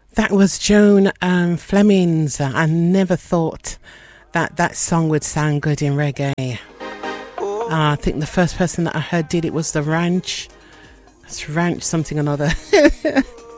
That was Joan Fleming's. I never thought that song would sound good in reggae. I think the first person that I heard did it was The Ranch. It's Ranch something or another.